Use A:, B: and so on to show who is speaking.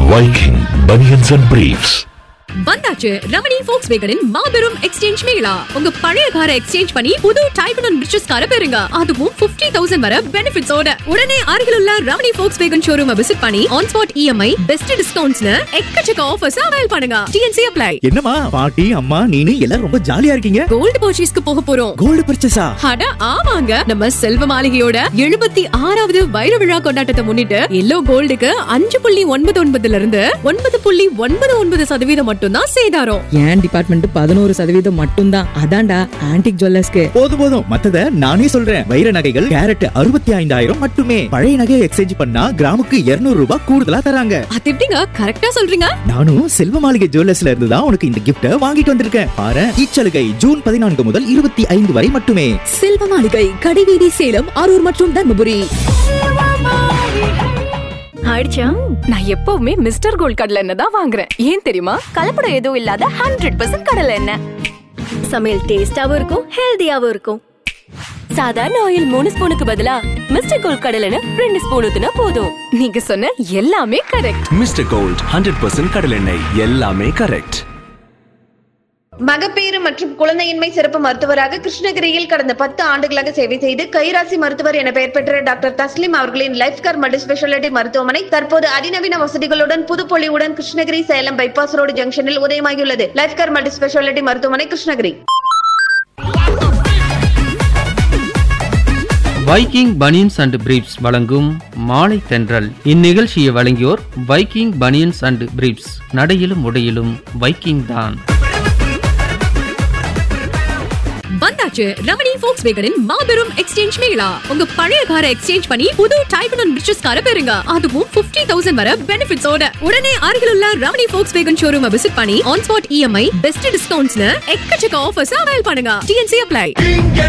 A: Viking Bunions and Briefs.
B: வந்தாச்சு ரமணி ஃபோக்ஸ்வேகனின் மாபெரும் exchange Mela. உங்க பழைய காரை எக்ஸ்சேஞ்ச் பண்ணி புது டைப் அண்ட் ரிச்சஸ் காரை பெறுங்க. அதுவும் 50,000 வரை பெனிஃபிட்ஸோட. உடனே அருகில் உள்ள ரமணி ஃபோக்ஸ்வேகன் ஷோரூமை விசிட் பண்ணி ஆன் ஸ்பாட் இஎம்ஐ பெஸ்ட் டிஸ்கவுண்ட்ஸ்னு எக்கச்சக்க ஆஃபர்ஸ் அவைல் பண்ணுங்க. DNC apply.
C: என்னம்மா பாட்டி அம்மா நீனு எல்லாரும் ரொம்ப ஜாலியா இருக்கீங்க.
B: கோல்ட் பர்ச்சேஸ்க்கு போக போறோம்.
C: கோல்ட் பர்ச்சேஸா?
B: அட ஆமாங்க. நம்ம செல்வ மாளிகையோட 76வது வைர விழா கொண்டாட்டத்தை முன்னிட்டு எல்லோ கோல்டுக்கு 5.99 இருந்து 9.99% மட்டும் தான் சேதாரம்.
D: என் டிபார்ட்மெண்ட் 11% மட்டும் தான். அதான்டா ஆன்டிக் ஜுவல்லர்ஸ்க்கு.
C: போதும் மத்தத நானே சொல்றேன். வைர நகைகள் கேரட் 65,000 மட்டுமே. பழைய நகையை எக்ஸ்சேஞ்ச் பண்ணா கிராமுக்கு 200 ரூபாய் கூடுதலா தராங்க.
B: அது எப்படிங்க கரெக்ட்டா சொல்றீங்க?
C: நானும் செல்வ மாளிகை ஜுவல்லர்ஸ்ல இருந்து தான் உனக்கு இந்த கிஃப்ட வாங்கிட்டு வந்திருக்கேன். பாரு, இச்சலுகை ஜூன் 14 முதல் 25 வரை மட்டுமே.
B: செல்வ மாளிகை, கடைவீதி, சேலம், அரூர் மற்றும் தர்மபுரி. ஆயிடுச்சா? நான் எப்பவுமே மிஸ்டர் கோல்ட் கடலை எண்ணெய் தான் வாங்குறேன். ஏன் தெரியுமா? கலப்படம் எதுவும் இல்லாத 100% கடலை எண்ணெய். சமையல் டேஸ்டாவும் இருக்கும், ஹெல்தியாவும் இருக்கும். சாதாரண ஆயில் 3 ஸ்பூனுக்கு பதிலா மிஸ்டர் கோல்ட் கடலை எண்ணெய் 2 ஸ்பூன் ஊத்துனா போதும். நீங்க சொன்ன எல்லாமே கரெக்ட்.
E: மிஸ்டர் கோல்ட் 100% கடலை எண்ணெய், எல்லாமே கரெக்ட்.
F: மகப்பேறு மற்றும் குழந்தையின்மை சிறப்பு மருத்துவராக கிருஷ்ணகிரியில் கடந்த 10 ஆண்டுகளாக சேவை செய்து கைராசி மருத்துவர் என பெயர் பெற்ற டாக்டர் தஸ்லிம் அவர்களின் லைஃப் கேர் மல்டி ஸ்பெஷாலிட்டி மருத்துவமனை தற்போது அதிநவீன வசதிகளுடன் புதுப்பொலிவுடன் கிருஷ்ணகிரி சேலம் பைபாஸ் ரோடு ஜங்ஷனில் உதயமாகியுள்ளது. லைஃப் கேர் மல்டி ஸ்பெஷாலிட்டி மருத்துவமனை Krishnagiri.
G: Viking banians and briefs வழங்கும் மாலை தென்றல். இந்நிகழ்ச்சியை வழங்கியோர் வைக்கிங் பனியன்ஸ் அண்ட் பிரீப்ஸ். நடையிலும் உடையிலும் வைக்கிங் தான்.
B: வந்தாச்சு ரமணி ஃபோக்ஸ்வேகனின் மாபெரும் எக்ஸ்சேஞ்ச் மேளா. உங்க பழைய காரை எக்ஸ்சேஞ்ச் பண்ணி புது டைப் அண்ட் ரிச்சஸ் காரை பெறுங்க. அதுவும் 50,000 வரை பெனிஃபிட்ஸோட. உடனே அருகில் உள்ள ரமணி ஃபோக்ஸ்வேகன் ஷோரூமை விசிட் பண்ணி ஆன் ஸ்பாட் இஎம்ஐ பெஸ்ட் டிஸ்கவுண்ட்ஸ்னு எக்கச்சக்க ஆஃபர்ஸ் அவைல் பண்ணுங்க. DNC apply.